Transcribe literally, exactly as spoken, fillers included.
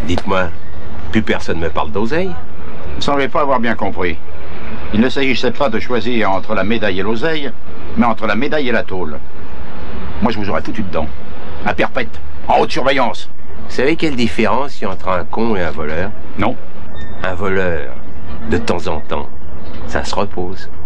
Dites-moi, plus personne me parle d'oseille? Vous ne semblez pas avoir bien compris. Il ne s'agissait pas de choisir entre la médaille et l'oseille, mais entre la médaille et la tôle. Moi, je vous aurais foutu dedans. À perpète, en haute surveillance. Vous savez quelle différence il y a entre un con et un voleur? Non. Un voleur, de temps en temps, ça se repose.